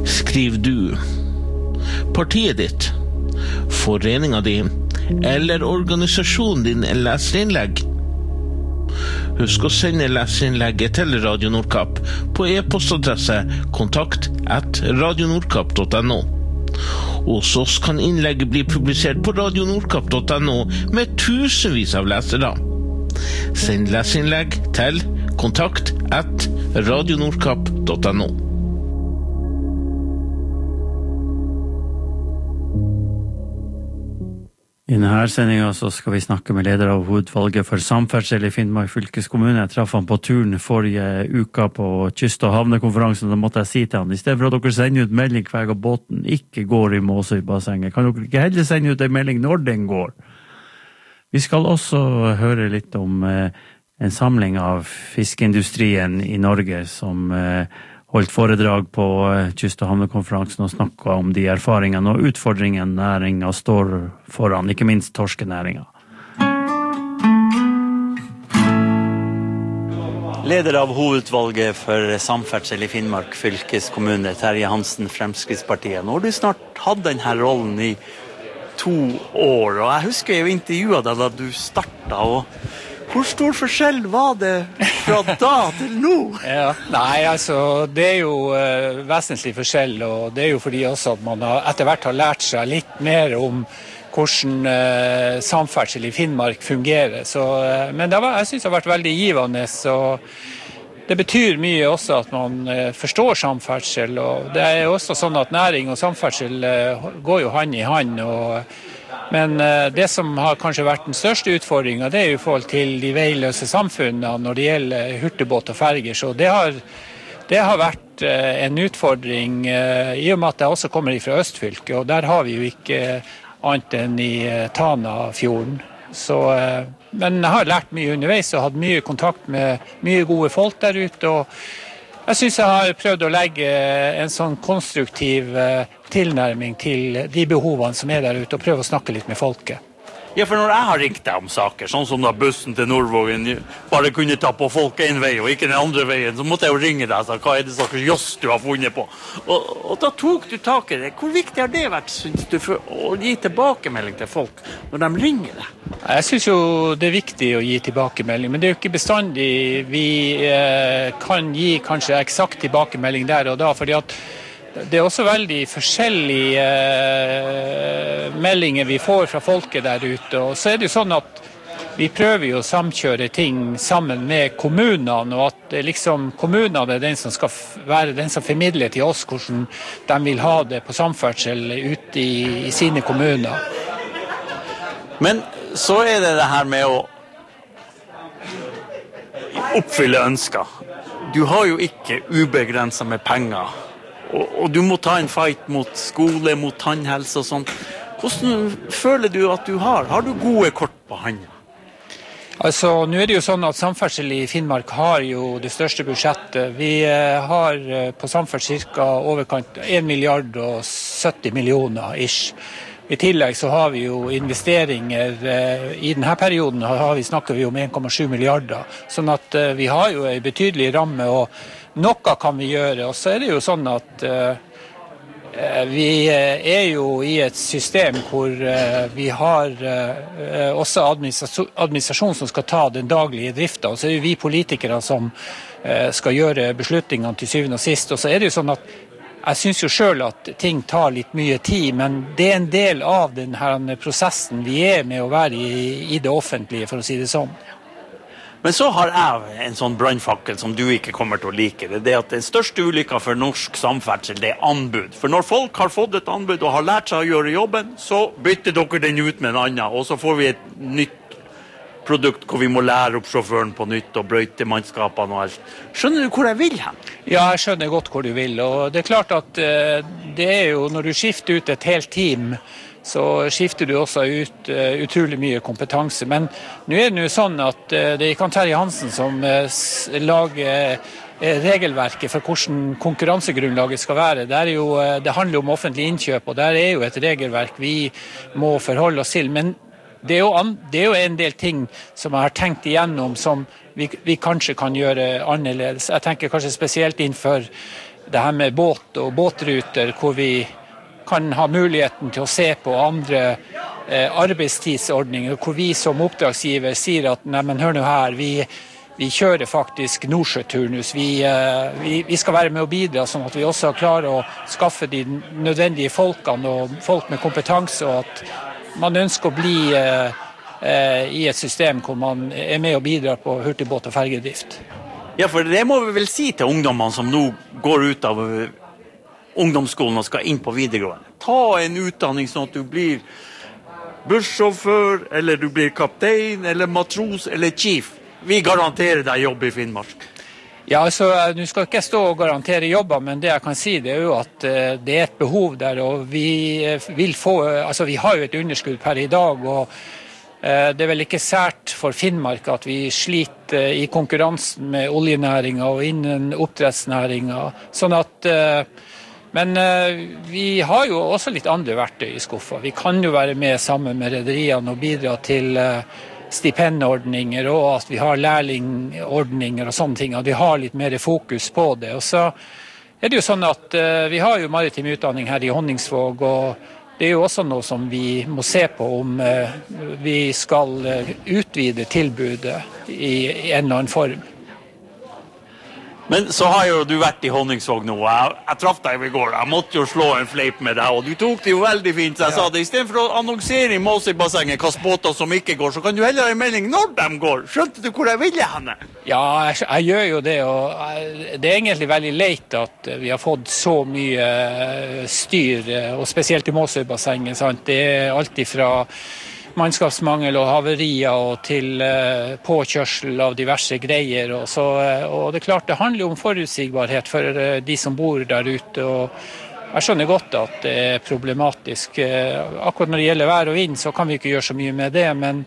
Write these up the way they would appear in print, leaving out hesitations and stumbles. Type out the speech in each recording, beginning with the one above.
Skriv du. Partiet ditt, foreningen din eller organisasjonen din en leserinnlegg. Husk å sende leserinnlegget til Radio Nordkapp på e-postadresse kontakt@radionordkapp.no. Hos oss kan innlegget bli publisert på radionordkapp.no med tusenvis av lesere. Send leserinnlegg til kontakt@radionordkapp.no. I denne sendingen så skal vi snakke med leder av hovedvalget for samferdsel i Finnmark fylkeskommune. Jeg traff han på turen forrige uka på kyst- og havnekonferansen, og da måtte jeg si til han, i stedet for at dere sender ut melding hver gang båten ikke går i Måsøybassenget, kan dere ikke heller sende ut en melding når den går? Vi skal også høre litt om en samling av fiskeindustrien i Norge som holdt foredrag på kyst- og havnekonferansen og snakket om de erfaringene og utfordringene næringen står foran, ikke minst torskenæringen. Leder av hovedvalget for samferdsel i Finnmark fylkeskommune, Terje Hansen, Fremskrittspartiet. Nå har du snart hatt denne rollen i 2 år, og jeg husker jo intervjuet deg da du startet, og hvor stor forskjell var det fra da til nå? Ja, nei, altså, det jo vesentlig forskjell, og det jo fordi også at man etter hvert har lært seg litt mer om hvordan samferdsel i Finnmark fungerer. Så, men jeg synes det har vært veldig givende, så det betyr mye også at man forstår samferdsel, og det jo også sånn at næring og samferdsel går jo hand i hand, men det som har kanskje vært den største utfordringen, det jo i forhold til de veiløse samfunnene når det gjelder hurtigbåt og ferger, så det har vært en utfordring i og med at jeg også kommer fra Østfylket, og der har vi jo ikke annet enn i Tanafjorden. Så, men jeg har lært mye underveis og hatt mye kontakt med mye gode folk der ute, og jeg synes jeg har prøvd å legge en sånn konstruktiv tilnærming til de behovene som der ute, og prøve å snakke litt med folket. Ja, for når jeg har ringt deg om saker, sånn som da bussen til Nordvågen bare kunne ta på folk en vei og ikke den andre veien, så måtte jeg jo ringe deg og si, hva det slags joss du har funnet på? Og da tok du tak i det. Hvor viktig har det vært, synes du, for å gi tilbakemelding til folk når de ringer deg? Jeg synes jo det viktig å gi tilbakemelding, men det jo ikke bestandig vi kan gi kanskje eksakt tilbakemelding der og da, fordi at det også veldig forskjellige meldinger vi får fra folket der ute, og så det jo sånn at vi prøver jo å samkjøre ting sammen med kommunene, og at liksom kommunene den som skal være den som formidler til oss hvordan de vil ha det på samferdsel ute i sine kommuner. Men så det her med å oppfylle ønsker. Du har jo ikke ubegrenset med penger, og du må ta en fight mot skole, mot tannhelse og sånt. Hvordan føler du at du har? Har du gode kort på hånda? Altså, nå det jo sånn at samferdsel i Finnmark har jo det største budsjettet. Vi har på samferdsel cirka overkant 1 milliard og 70 millioner ish. I tillegg så har vi jo investeringer, i denne perioden snakker vi om 1,7 milliarder, sånn at vi har jo en betydelig ramme, og noe kan vi gjøre, og så det jo sånn at vi jo i et system hvor vi har også administrasjon som skal ta den daglige driften, og så det jo vi politikere som skal gjøre beslutningene til syvende og sist, og så det jo sånn at jeg synes jo selv at ting tar litt mye tid, men det en del av denne prosessen vi med å være i det offentlige, for å si det sånn. Men så har jeg en sånn brannfakkel som du ikke kommer til å like. Det at den største ulykken for norsk samferdsel, det anbud. For når folk har fått et anbud og har lært seg å gjøre jobben, så bytter dere den ut med en annen, og så får vi et nytt produkt hvor vi må lære opp sjåføren på nytt og brøyte mannskapene og alt. Skjønner du hvor jeg vil hen? Ja, jeg skjønner godt hvor du vil, og det klart at det jo, når du skifter ut et helt team, så skifter du også ut utrolig mye kompetanse. Men nå det jo sånn at det kan Terje Hansen som lager regelverket for hvordan konkurransegrunnlaget skal være. Det handler om offentlig innkjøp, og der jo et regelverk vi må forholde oss til. Men det jo en del ting som jeg har tenkt igjennom som vi kanskje kan gjøre annerledes. Jeg tenker kanskje spesielt innenfor det her med båt og båtruter, hvor vi kan ha muligheten til å se på andre arbeidstidsordninger, hvor vi som oppdragsgiver sier at nei, men hør nå her, vi kjører faktisk Nordsjøturnus. Vi skal være med å bidra, sånn at vi også klarer å skaffe de nødvendige folkene og folk med kompetanse, og at man ønsker å bli i et system hvor man med og bidrar på hurtigbåt- og fergedrift. Ja, for det må vi vel si til ungdommene som nå går ut av ungdomsskolen og skal inn på videregående. Ta en utdanning sånn at du blir bussjåfør, eller du blir kaptein, eller matros, eller chief. Vi garanterer deg jobb i Finnmark. Ja, altså, nå skal ikke jeg stå og garantere jobber, men det jeg kan si det jo at det et behov der, og vi vil få, altså vi har jo et underskudd per i dag, og det vel ikke sært for Finnmark at vi sliter i konkurransen med oljenæringen og innen oppdrettsnæringen, sånn at men vi har jo også litt andre verktøy i skuffa. Vi kan jo være med sammen med rederiene og bidra til stipendordninger, og at vi har lærlingordninger og sånne ting, at vi har litt mer fokus på det. Og så det jo sånn at vi har jo maritim utdanning her i Honningsvåg, og det jo også noe som vi må se på om vi skal utvide tilbudet i en eller annen form. Men så har jo du vært i Honningsvåg nå, jeg traff deg i går, jeg måtte jo slå en fleip med deg, og du tok det jo veldig fint, så jeg sa det, i stedet for å annonsere i Måsøybassenget hvilke båter som ikke går, så kan du heller ha en melding når de går. Skjønte du hvor jeg ville henne? Ja, jeg gjør jo det, og det egentlig veldig leit at vi har fått så mye styr, og spesielt i Måsøybassenget, sant? Det alt ifra mannskapsmangel og haverier og til påkjørsel av diverse greier. Og det er klart det handler om forutsigbarhet for de som bor der ute. Og jeg skjønner godt at det er problematisk. Akkurat når det gjelder vær og vind så kan vi ikke gjøre så mye med det, men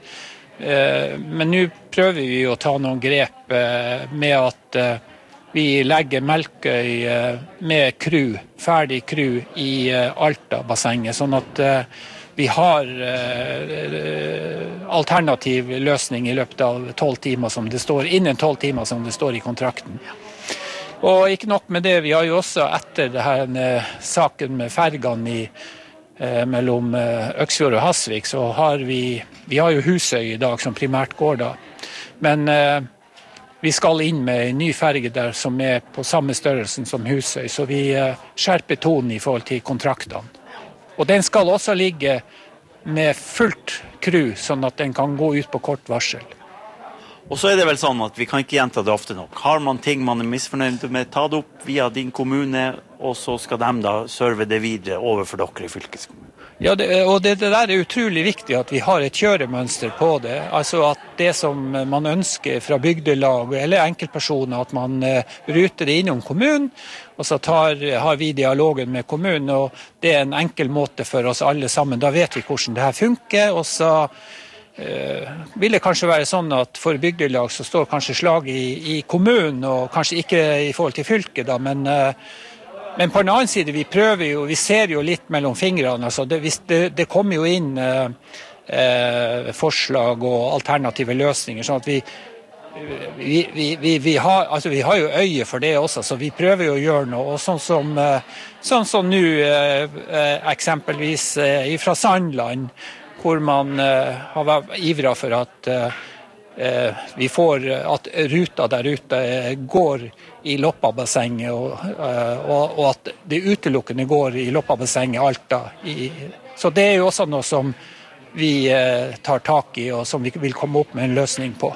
nå prøver vi å ta noen grep med at vi legger Melkøy med crew, ferdig crew i Alta-bassenget, sånn at vi har alternativ løsning i løpet av 12 timer som det står, innen 12 timer som det står i kontrakten. Og ikke nok med det, vi har jo også etter denne saken med fergene mellom Øksfjord og Hasvik, så har vi har jo Husøy i dag som primært går da. Men vi skal inn med en ny ferge der som på samme størrelsen som Husøy, så vi skjerper tonen i forhold til kontraktene. Og den skal også ligge med fullt crew, sånn at den kan gå ut på kort varsel. Og så det vel sånn at vi kan ikke gjenta det ofte nok. Har man ting man misfornøyd med, ta det opp via din kommune, og så skal de da serve det videre overfor dere i fylkeskommunen. Ja, det der utrolig viktig at vi har et kjøremønster på det. Altså at det som man ønsker fra bygdelag eller enkeltpersoner, at man ruter det innom kommunen, og så har vi dialogen med kommunen, og det en enkel måte for oss alle sammen. Da vet vi hvordan det her funker, og så vil det kanskje være sånn at for bygdelag så står kanskje slaget i kommunen, og kanskje ikke i forhold til fylket da, men på en annen side, vi ser jo litt mellom fingrene, altså det kommer jo inn forslag og alternative løsninger, sånn at vi har jo øye for det også, så vi prøver jo å gjøre noe, og sånn som nå eksempelvis fra Sandland, hvor man har ivret for at vi får at ruta der ute går i Loppabassenget, og at det utelukkende går i Loppabassenget Alta. Så det jo også noe som vi tar tak i, og som vi vil komme opp med en løsning på.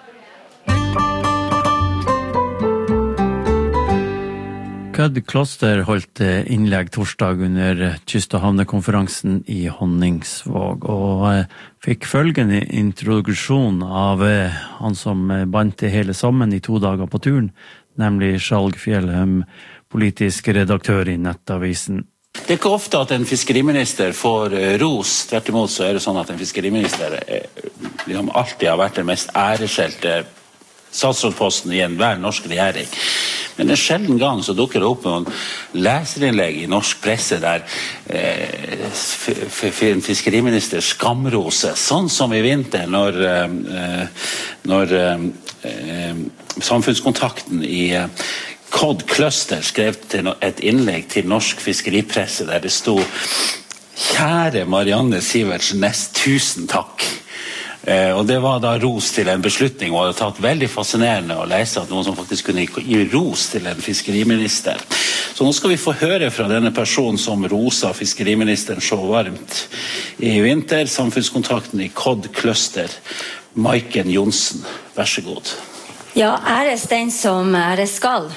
Kødd Kloster holdt innlegg torsdag under kyst- og havnekonferansen i Honningsvåg, og fikk følgende introduksjon av han som bandt det hele sammen i 2 dager på turen, nemlig Skjalg Fjellheim, politisk redaktør i Nettavisen. Det ikke ofte at en fiskeriminister får ros, tvert imot så det sånn at en fiskeriminister liksom alltid har vært den mest æreskjelte statsrådsposten i enhver norsk regjering. Men en sjelden gang så dukker det opp noen leserinnlegg i norsk presse der en fiskeriminister skamrose, sånn som i vinter når samfunnskontakten i Cod Cluster skrev et innlegg til norsk fiskeripresse der det stod «Kjære Marianne Sivertsen Næss, tusen takk». Og det var da ros til en beslutning, og det hadde tatt veldig fascinerende å lese at noen som faktisk kunne gi ros til en fiskeriminister. Så nå skal vi få høre fra denne personen som rosa fiskeriministeren så varmt i vinter, samfunnskontakten i Cod Cluster, Maiken Johnsen. Vær så god. Ja, æres den som æres skal.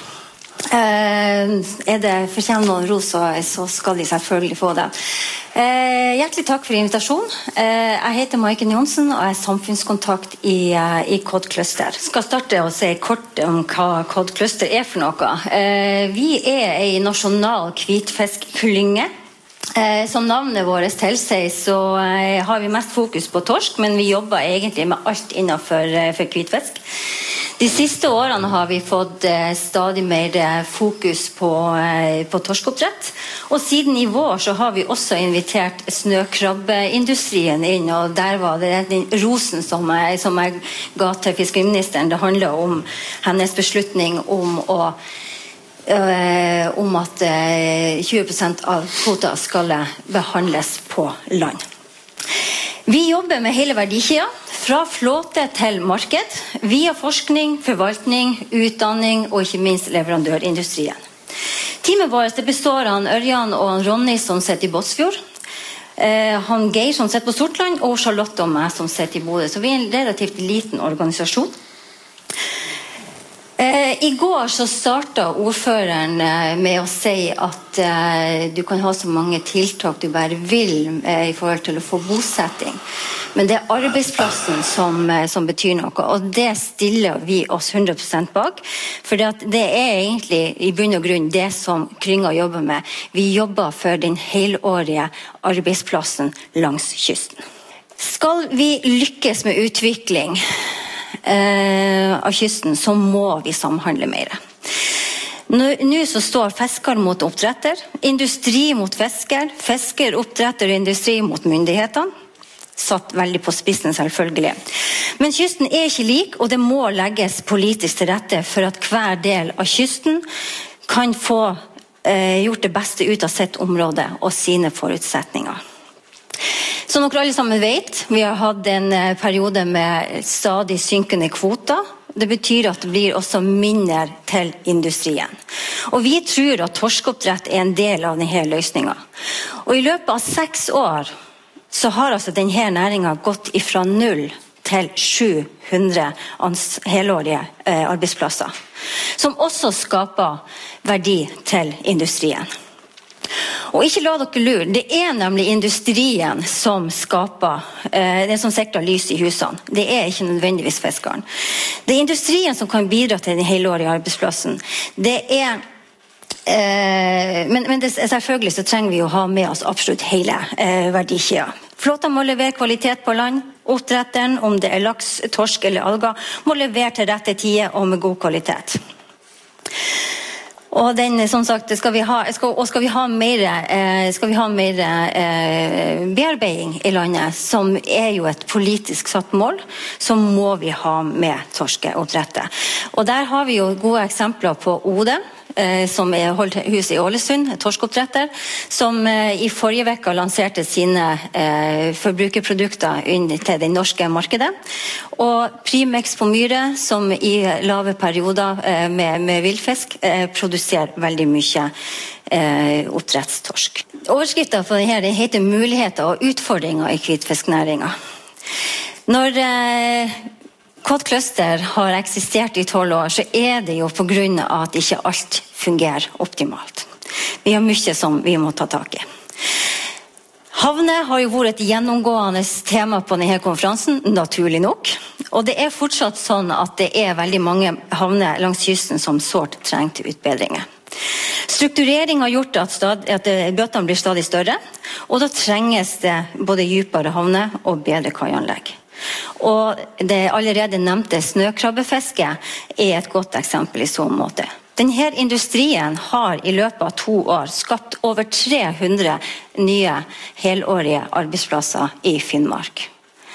Det fortjener noen ros, så skal de selvfølgelig få det. Hjertelig takk for invitasjonen. Jeg heter Maiken Johnsen og er samfunnskontakt i Cod Cluster. Jeg skal starte å si kort om hva Cod Cluster er for noe. Vi er en nasjonal hvitfiskklynge. Som navnet vårt tilsier, så har vi mest fokus på torsk, men vi jobber egentlig med alt innenfor hvitfisk. De siste årene har vi fått stadig mer fokus på torskeoppdrett, og siden i vår så har vi også invitert snøkrabbeindustrien inn, og der var det den rosen som jeg ga til fiskeriministeren. Det handler om hennes beslutning om at 20% av kvota skal behandles på land. Vi jobber med hele verdikjeden, fra flåte til marked, via forskning, forvaltning, utdanning og ikke minst leverandørindustrien. Teamet vårt består av Ørjan og Ronny som sitter i Båtsfjord, han Geir som sitter på Sortland, og Charlotte og meg som sitter i Bodø. Så vi er en relativt liten organisasjon. I går så startet ordføreren med å si at du kan ha så mange tiltak du bare vil i forhold til å få bosetting. Men det er arbeidsplassen som betyr noe, og det stiller vi oss 100% bak. For det er egentlig i bunn og grunn det som Klynga jobber med. Vi jobber for den helårige arbeidsplassen langs kysten. Skal vi lykkes med utvikling av kysten, så må vi samhandle mer. Nå så står fisker mot oppdretter, industri mot fisker, fisker, oppdretter og industri mot myndighetene. Satt veldig på spissen selvfølgelig. Men kysten er ikke lik, og det må legges politisk til rette for at hver del av kysten kan få gjort det beste ut av sitt område og sine forutsetninger. Som dere alle sammen vet, vi har hatt en periode med stadig synkende kvoter. Det betyr at det blir også mindre til industrien. Og vi tror at torskeoppdrett er en del av denne løsningen. Og i løpet av 6 år så har altså denne næringen gått fra 0 til 700 helårige arbeidsplasser, som også skaper verdi til industrien. Og ikke la dere lure, det er nemlig industrien som skaper, det som sikrer lys i husene. Det er ikke nødvendigvis fiskeren. Det er industrien som kan bidra til den helårige arbeidsplassen. Men selvfølgelig så trenger vi å ha med oss absolutt hele verdikjeden. Flåten må levere kvalitet på land. Oppdretteren, om det er laks, torsk eller alger, må levere til rette tider og med god kvalitet. Og som sagt, skal vi ha mer bearbeiding i landet, som er jo et politisk satt mål, så må vi ha med torskeoppdrettet. Og der har vi jo gode eksempler på Ode, som holdt hus i Ålesund, torskeoppdretter, som i forrige vekk lanserte sine forbrukerprodukter inn til det norske markedet. Og Primex på Myre, som i lave perioder med villfisk, produserer veldig mye oppdrettstorsk. Overskriften for denne heter «Muligheter og utfordringer i hvitfisknæringen». Når Cod Cluster har eksistert i 12 år, så er det jo på grunn av at ikke alt fungerer optimalt. Vi har mye som vi må ta tak i. Havner har jo vært et gjennomgående tema på denne konferansen, naturlig nok. Og det er fortsatt sånn at det er veldig mange havner langs kysten som sårt trenger utbedringer. Strukturering har gjort at bøtene blir stadig større, og da trenges det både dypere havner og bedre kaianlegg. Og det allerede nevnte snøkrabbefiske er et godt eksempel i så måte. Denne industrien har i løpet av 2 år skapt over 300 nye helårige arbeidsplasser i Finnmark.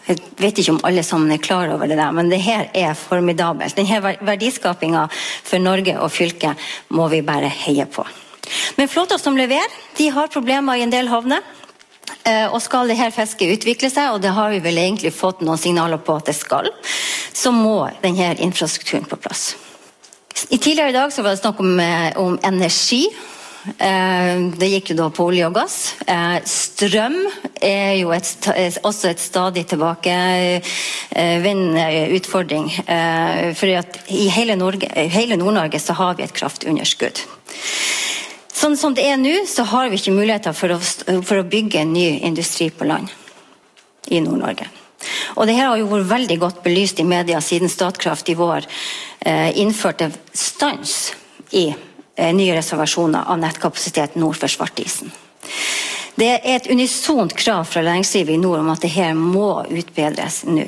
Jeg vet ikke om alle sammen klar over det der, men det her formidabelt. Denne verdiskapingen for Norge og fylket må vi bare heie på. Men flåter som leverer, de har problemer i en del havner. Og skal det her fisket utvikle seg, og det har vi vel egentlig fått noen signaler på at det skal, så må denne infrastrukturen på plass. Tidligere i dag så var det snakk om energi. Det gikk jo da på olje og gass. Strøm jo også et stadig tilbakevendende utfordring. For i hele Nord-Norge så har vi et kraftunderskudd. Sånn som det nå, så har vi ikke muligheter for å bygge en ny industri på land i Nord-Norge. Og det her har jo vært veldig godt belyst i media siden Statkraft i vår innførte stans i nye reservasjoner av nettkapasitet nord for Svartisen. Det et unisont krav fra næringslivet i nord om at det her må utbedres nå.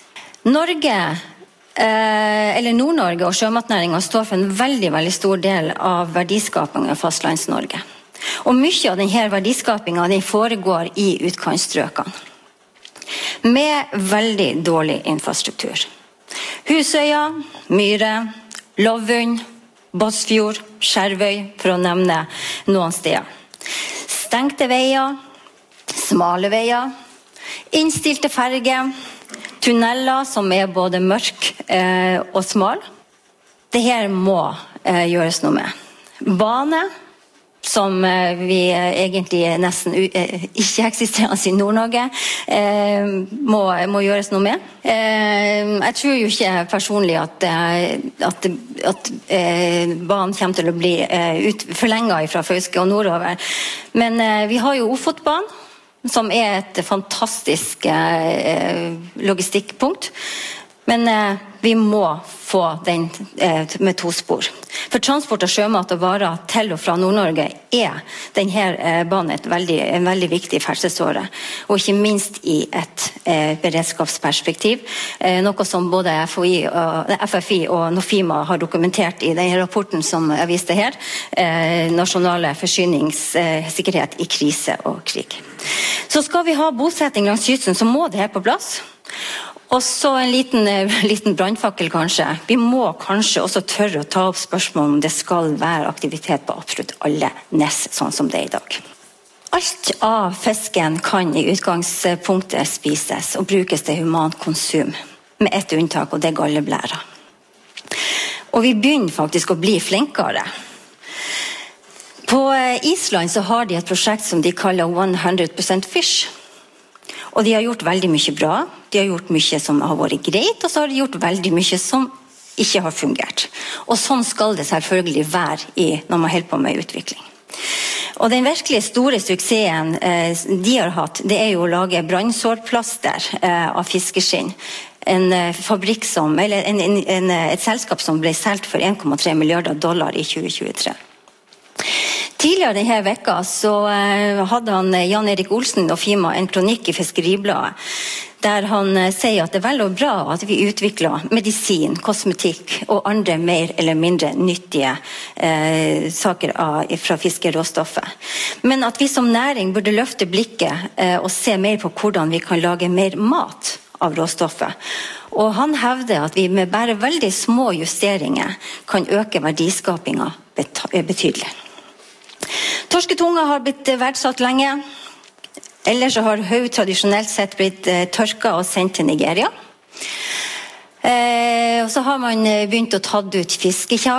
Nord-Norge og sjømatnæringen står for en veldig, veldig stor del av verdiskapingen i Fastlands-Norge. Og mye av denne verdiskapingen den foregår i utkantstrøkene, med veldig dårlig infrastruktur. Husøya, Myre, Lovund, Båtsfjord, Skjervøy, for å nevne noen steder. Stengte veier, smale veier, innstilte ferger, tunneler som både mørk og smal. Det her må gjøres noe med. Bane, som vi egentlig nesten ikke eksisterer i Nord-Norge, må gjøres noe med. Jeg tror jo ikke personlig at banen kommer til å bli forlenget fra Fauske og nordover. Men vi har jo Ofotbanen, som et fantastisk logistikkpunkt. Men vi må få den med 2 spor. For transport av sjømat og varer til og fra Nord-Norge denne banen en veldig viktig ferdselsåre, og ikke minst i et beredskapsperspektiv, noe som både FFI og Nofima har dokumentert i denne rapporten som jeg viste her, nasjonale forsyningssikkerhet i krise og krig. Så skal vi ha bosetting langs kysten, så må det her på plass. Og så en liten brannfakkel kanskje. Vi må kanskje også tørre å ta opp spørsmål om det skal være aktivitet på absolutt alle nes, sånn som det i dag. Alt av fisken kan i utgangspunktet spises og brukes til humant konsum, med ett unntak, og det galleblæra. Og vi begynner faktisk å bli flinkere. På Island så har de et prosjekt som de kaller 100% Fish. Og de har gjort veldig mye bra, de har gjort mye som har vært greit, og så har de gjort veldig mye som ikke har fungert. Og sånn skal det selvfølgelig være når man holder på med utvikling. Og den virkelig store suksessen de har hatt, det jo å lage brannsårplaster av fiskeskinn. Et selskap som ble solgt for $1,3 milliarder i 2023. Tidligere denne vekka så hadde Jan Erik Olsen og Fima en kronikk i Fiskeribladet, der han sier at det vel og bra at vi utvikler medisin, kosmetikk og andre mer eller mindre nyttige saker fra fiskeråstoffet. Men at vi som næring burde løfte blikket og se mer på hvordan vi kan lage mer mat av råstoffet. Og han hevder at vi med bare veldig små justeringer kan øke verdiskapingen betydelig. Torsketunga har blitt verdsatt lenge. Ellers så har haug tradisjonelt sett blitt tørka og sendt til Nigeria. Og så har man begynt å ta ut fiskekjak